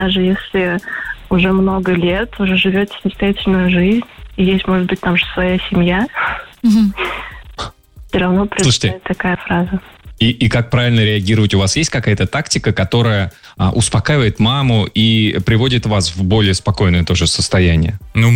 даже если уже много лет, уже живете самостоятельную жизнь, и есть, может быть, там же своя семья, все равно прилетает такая фраза. И как правильно реагировать? У вас есть какая-то тактика, которая успокаивает маму и приводит вас в более спокойное тоже состояние?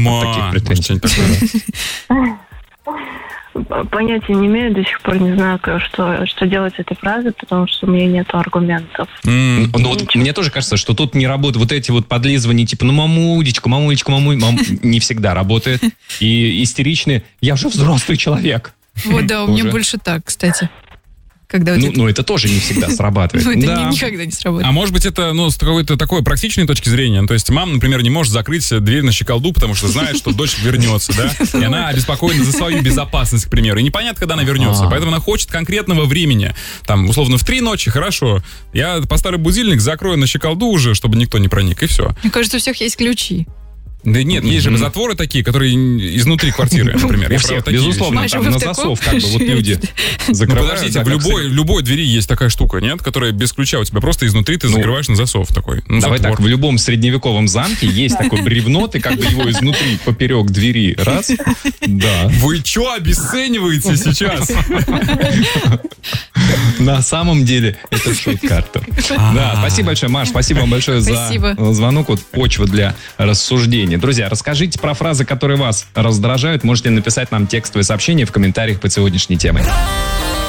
Понятия не имею, до сих пор не знаю, что делать с этой фразой, потому что у меня нет аргументов. Мне тоже кажется, что тут не работают вот эти вот подлизывания, типа, мамулечка, не всегда работает. И истеричные, я же взрослый человек. Вот, да, у меня больше так, кстати. Когда это тоже не всегда срабатывает. Это никогда не сработает. А может быть, это с какой-то такой практичной точки зрения? То есть мама, например, не может закрыть дверь на щеколду, потому что знает, что дочь вернется, да? И она обеспокоена за свою безопасность, к примеру. И непонятно, когда она вернется. Поэтому она хочет конкретного времени. Там, условно, в 3 ночи, хорошо. Я поставлю будильник, закрою на щеколду уже, чтобы никто не проник, и все. Мне кажется, у всех есть ключи. Да нет, есть же затворы такие, которые изнутри квартиры, например. У всех, безусловно, там на засов как бы вот люди закрывают. Подождите, в любой двери есть такая штука, нет? Которая без ключа у тебя просто изнутри ты закрываешь на засов такой. Давай так, в любом средневековом замке есть такое бревно, ты как бы его изнутри поперек двери, раз, да. Вы что обесцениваете сейчас? На самом деле это шейк-карта. Да, спасибо большое, Маш, спасибо вам большое за звонок. Вот почва для рассуждения. Друзья, расскажите про фразы, которые вас раздражают. Можете написать нам текстовые сообщения в комментариях под сегодняшней темой.